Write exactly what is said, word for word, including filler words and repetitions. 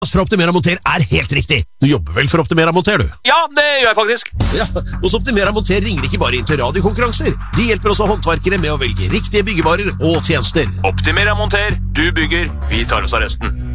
fra Optimera Monter er helt riktig. Du jobber vel for Optimera Monter, du? Ja, det gjør jeg faktisk. Ja, hos Optimera Monter ringer ikke bare inn til radiokonkurranser. De hjelper også håndverkere med å velge riktige byggevarer og tjenester. Optimera Monter, du bygger, vi tar oss av resten.